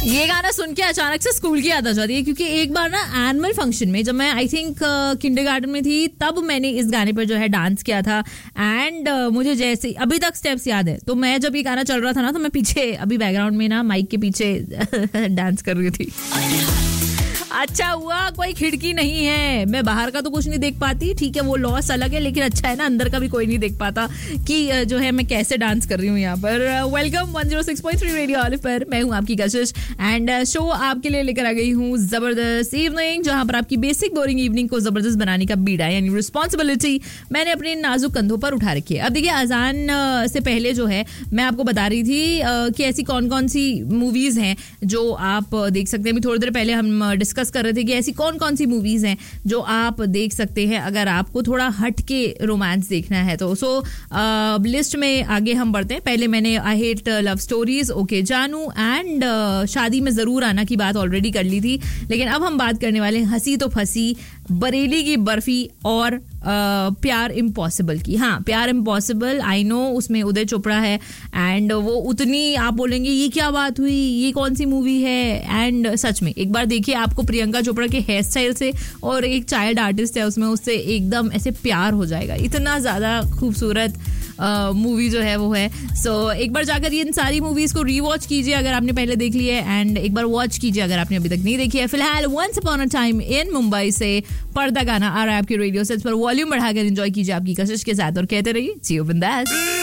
ये गाना सुन के अचानक से स्कूल की याद आ जाती है, क्योंकि एक बार ना एनुअल फंक्शन में जब मैं आई थिंक किंडरगार्टन में थी, तब मैंने इस गाने पर जो है डांस किया था। एंड मुझे जैसे अभी तक स्टेप्स याद है। तो मैं जब ये गाना चल रहा था ना, तो मैं पीछे अभी बैकग्राउंड में ना माइक के पीछे डांस कर रही थी। अच्छा हुआ कोई खिड़की नहीं है, मैं बाहर का तो कुछ नहीं देख पाती, ठीक है वो लॉस अलग है, लेकिन अच्छा है ना अंदर का भी कोई नहीं देख पाता कि जो है मैं कैसे डांस कर रही हूँ यहाँ पर। वेलकम 106.3 रेडियो ऑलिव पर, मैं हूँ आपकी कशिश एंड शो आपके लिए लेकर आ गई हूँ जबरदस्त इवनिंग, जहाँ पर आपकी बेसिक बोरिंग इवनिंग को जबरदस्त बनाने का बीड़ा यानी रिस्पॉन्सिबिलिटी मैंने अपने नाजुक कंधों पर उठा रखी है। अब देखिए अजान से पहले जो है मैं आपको बता रही थी कि ऐसी कौन कौन सी मूवीज हैं जो आप देख सकते हैं। अभी थोड़ी देर पहले हम डिस्कस कर रहे थे कि ऐसी कौन कौन सी मूवीज हैं जो आप देख सकते हैं अगर आपको थोड़ा हट के रोमांस देखना है तो। सो लिस्ट में आगे हम बढ़ते हैं। पहले मैंने I hate love stories, okay जानू एंड शादी में जरूर आना की बात ऑलरेडी कर ली थी, लेकिन अब हम बात करने वाले हैं हंसी तो फंसी, बरेली की बर्फी और प्यार इम्पॉसिबल की। हाँ, प्यार इम्पॉसिबल, आई नो उसमें उदय चोपड़ा है एंड वो उतनी आप बोलेंगे ये क्या बात हुई, ये कौन सी मूवी है। एंड सच में एक बार देखिए, आपको प्रियंका चोपड़ा के हेयर स्टाइल से और एक चाइल्ड आर्टिस्ट है उसमें, उससे एकदम ऐसे प्यार हो जाएगा। इतना ज़्यादा खूबसूरत मूवी जो है वो है। सो एक बार जाकर इन सारी मूवीज को रीवॉच कीजिए अगर आपने पहले देख ली है, एंड एक बार वॉच कीजिए अगर आपने अभी तक नहीं देखी है। फिलहाल once upon a time in Mumbai से पर्दा गाना आ रहा है आपके रेडियो सेट्स पर। वॉल्यूम बढ़ाकर एंजॉय कीजिए आपकी कशिश के साथ और कहते रहिए जियो बिंदास।